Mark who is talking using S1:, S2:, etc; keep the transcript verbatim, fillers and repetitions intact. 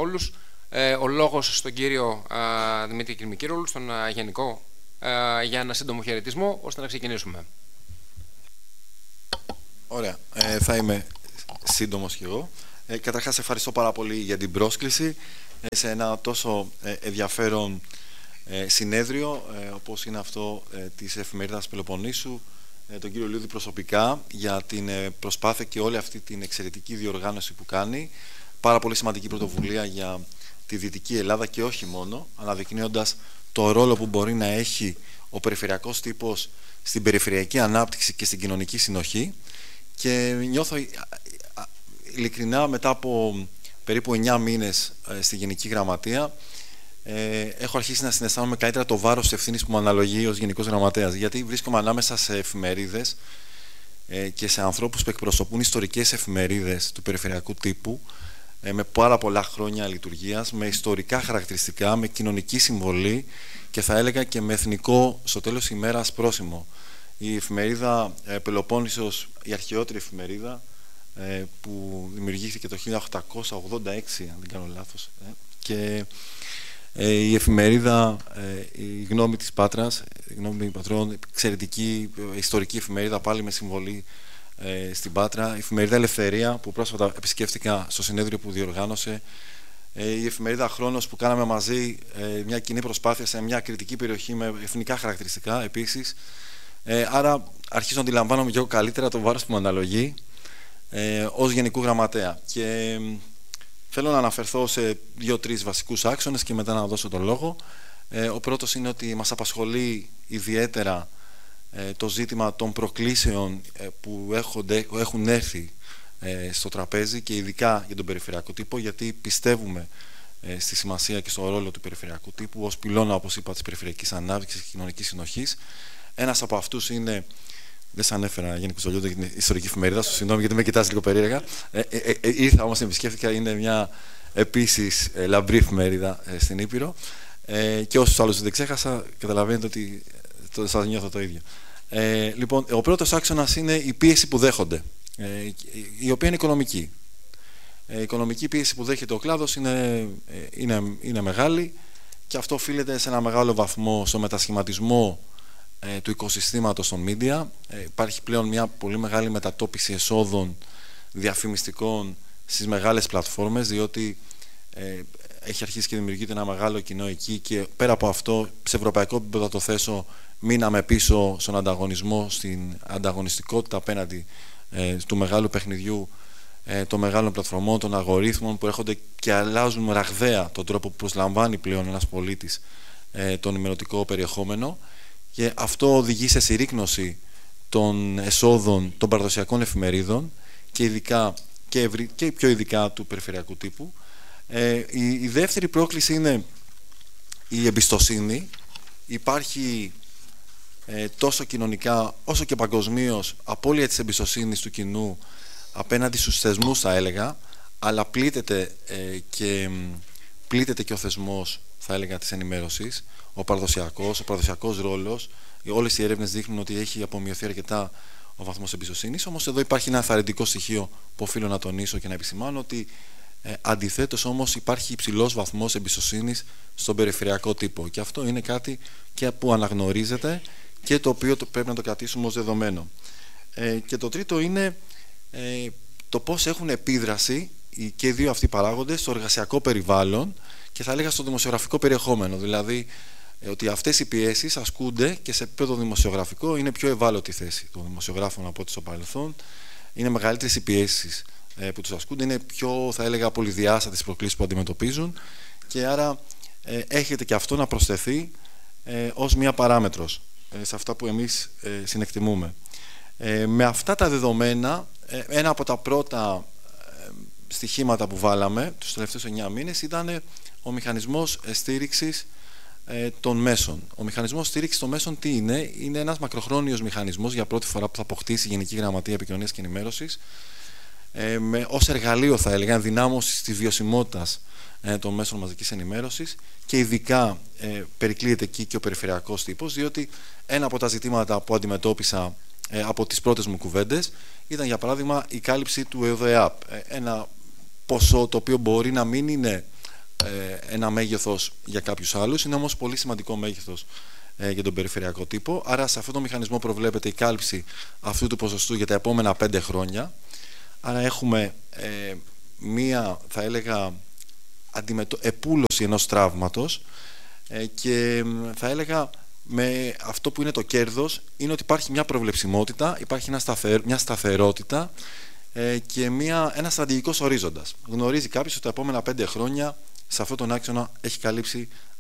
S1: όλους. Ε, ο λόγος στον κύριο ε, Δημήτρη Κυρμικύρολου, στον ε, Γενικό, ε, για ένα σύντομο χαιρετισμό, ώστε να ξεκινήσουμε.
S2: Ωραία. Ε, θα είμαι σύντομος κι εγώ. Ε, καταρχάς, ευχαριστώ πάρα πολύ για την πρόσκληση ε, σε ένα τόσο ε, ενδιαφέρον ε, συνέδριο, ε, όπως είναι αυτό ε, της Εφημερίδας Πελοποννήσου, ε, τον κύριο Λιούδη προσωπικά, για την ε, προσπάθεια και όλη αυτή την εξαιρετική διοργάνωση που κάνει. Πάρα πολύ σημαντική πρωτοβουλία για τη Δυτική Ελλάδα και όχι μόνο, αναδεικνύοντας το ρόλο που μπορεί να έχει ο περιφερειακός τύπος στην περιφερειακή ανάπτυξη και στην κοινωνική συνοχή. Και νιώθω ειλικρινά, μετά από περίπου εννιά μήνες ε, στη Γενική Γραμματεία, ε, έχω αρχίσει να συναισθάνομαι καλύτερα το βάρος της ευθύνης που μου αναλογεί ως Γενικός Γραμματέας, γιατί βρίσκομαι ανάμεσα σε εφημερίδες ε, και σε ανθρώπους που εκπροσωπούν ιστορικές εφημερίδες του περιφερειακού τύπου, ε, με πάρα πολλά χρόνια λειτουργίας, με ιστορικά χαρακτηριστικά, με κοινωνική συμβολή και θα έλεγα και με εθνικό στο τέλος ημέρας πρόσημο. Η εφημερίδα ε, Πελοπόννησος, η αρχαιότερη εφημερίδα, ε, που δημιουργήθηκε το χίλια οκτακόσια ογδόντα έξι, αν δεν κάνω λάθος, ε, και ε, η εφημερίδα ε, η Γνώμη της Πάτρας, η Γνώμη Πατρών, εξαιρετική ε, ιστορική εφημερίδα, πάλι με συμβολή ε, στην Πάτρα, η εφημερίδα Ελευθερία, που πρόσφατα επισκέφτηκα στο συνέδριο που διοργάνωσε, ε, η εφημερίδα Χρόνος, που κάναμε μαζί ε, μια κοινή προσπάθεια σε μια κριτική περιοχή με εθνικά χαρακτηριστικά επίσης. Ε, άρα αρχίζω να αντιλαμβάνομαι και εγώ καλύτερα το βάρος που μου αναλογεί ε, ως Γενικού Γραμματέα. Και ε, θέλω να αναφερθώ σε δύο-τρεις βασικούς άξονες και μετά να δώσω τον λόγο. Ε, ο πρώτος είναι ότι μας απασχολεί ιδιαίτερα ε, το ζήτημα των προκλήσεων ε, που έχονται, έχουν έρθει ε, στο τραπέζι και ειδικά για τον περιφερειακό τύπο, γιατί πιστεύουμε ε, στη σημασία και στο ρόλο του περιφερειακού τύπου ως πυλώνα, όπως είπα, της περιφερειακής ανάπτυξης και κοινωνικής συνοχής. Ένας από αυτούς είναι, δεν σας ανέφερα Γενικό Στολιούδη, την ιστορική εφημερίδα, σου συγγνώμη γιατί με κοιτάς λίγο περίεργα. Ε, ε, ε, ε, ήρθα όμως, επισκέφθηκα, είναι μια επίσης ε, λαμπρή εφημερίδα ε, στην Ήπειρο. Ε, και όσους άλλους δεν ξέχασα, καταλαβαίνετε ότι το, σας νιώθω το ίδιο. Ε, λοιπόν, ο πρώτος άξονας είναι η πίεση που δέχονται, ε, η οποία είναι οικονομική. Ε, η οικονομική πίεση που δέχεται ο κλάδος είναι, ε, είναι, είναι μεγάλη και αυτό οφείλεται σε ένα μεγάλο βαθμό στο μετασχηματισμό του οικοσυστήματος των media. Ε, υπάρχει πλέον μια πολύ μεγάλη μετατόπιση εσόδων διαφημιστικών στις μεγάλες πλατφόρμες, διότι ε, έχει αρχίσει και δημιουργείται ένα μεγάλο κοινό εκεί και πέρα από αυτό, σε ευρωπαϊκό επίπεδο το θέσω, μείναμε πίσω στον ανταγωνισμό, στην ανταγωνιστικότητα απέναντι ε, του μεγάλου παιχνιδιού ε, των μεγάλων πλατφορμών, των αλγορίθμων που έρχονται και αλλάζουν ραγδαία τον τρόπο που προσλαμβάνει πλέον ένας πολίτης ε, τον ημερωτικό περιεχόμενο. Και αυτό οδηγεί σε συρρίκνωση των εσόδων των παραδοσιακών εφημερίδων και, ειδικά, και, ευρυ, και πιο ειδικά του περιφερειακού τύπου. Ε, η, η δεύτερη πρόκληση είναι η εμπιστοσύνη. Υπάρχει ε, τόσο κοινωνικά όσο και παγκοσμίως απώλεια της εμπιστοσύνης του κοινού απέναντι στους θεσμούς, θα έλεγα, αλλά πλήττεται, ε, και, πλήττεται και ο θεσμός, θα έλεγα, της ενημέρωσης. Ο παραδοσιακός, ο παραδοσιακός ρόλος, όλες οι έρευνες δείχνουν ότι έχει απομειωθεί αρκετά ο βαθμός εμπιστοσύνης. Όμως εδώ υπάρχει ένα ενθαρρυντικό στοιχείο που οφείλω να τονίσω και να επισημάνω, ότι ε, αντιθέτως όμως υπάρχει υψηλός βαθμός εμπιστοσύνης στον περιφερειακό τύπο. Και αυτό είναι κάτι και που αναγνωρίζεται και το οποίο το πρέπει να το κρατήσουμε ως δεδομένο. Ε, και το τρίτο είναι ε, το πώς έχουν επίδραση και οι δύο αυτοί παράγοντες στο εργασιακό περιβάλλον και θα έλεγα στο δημοσιογραφικό περιεχόμενο. Δηλαδή ότι αυτές οι πιέσεις ασκούνται και σε επίπεδο δημοσιογραφικό, είναι πιο ευάλωτη θέση των δημοσιογράφων από ό,τι στο παρελθόν. Είναι μεγαλύτερες οι πιέσεις ε, που τους ασκούνται, είναι πιο, θα έλεγα, πολυδιάστατες προκλήσεις που αντιμετωπίζουν και άρα ε, έχετε και αυτό να προσθεθεί ε, ως μία παράμετρος ε, σε αυτά που εμείς ε, συνεκτιμούμε. Ε, με αυτά τα δεδομένα, ε, ένα από τα πρώτα ε, στοιχήματα που βάλαμε τους τελευταίους εννιά μήνες ήταν ο μηχανισμός στήριξης των μέσων. Ο μηχανισμός στήριξης των μέσων τι είναι? Είναι ένας μακροχρόνιος μηχανισμός, για πρώτη φορά που θα αποκτήσει η Γενική Γραμματεία Επικοινωνίας και Ενημέρωσης, ε, με, ως εργαλείο, θα έλεγα, ενδυνάμωσης της βιωσιμότητας ε, των μέσων μαζικής ενημέρωσης και ειδικά ε, περικλείεται εκεί και ο περιφερειακός τύπος, διότι ένα από τα ζητήματα που αντιμετώπισα ε, από τις πρώτες μου κουβέντες ήταν, για παράδειγμα, η κάλυψη του ΕΔΕΑΠ. Ε, ένα ποσό το οποίο μπορεί να μην είναι ε, ένα μέγεθος για κάποιους άλλους, είναι όμως πολύ σημαντικό μέγεθος ε, για τον περιφερειακό τύπο. Άρα σε αυτό το μηχανισμό προβλέπεται η κάλυψη αυτού του ποσοστού για τα επόμενα πέντε χρόνια. Άρα έχουμε ε, μία, θα έλεγα, αντιμετω... επούλωση ενός τραύματος ε, και θα έλεγα με αυτό που είναι το κέρδος είναι ότι υπάρχει μια προβλεψιμότητα, υπάρχει ένα σταθερ... μια σταθερότητα ε, και μια... ένα στρατηγικός ορίζοντας. Γνωρίζει κάποιος ότι τα επόμενα πέντε χρόνια σε αυτόν τον άξονα έχει καλύψει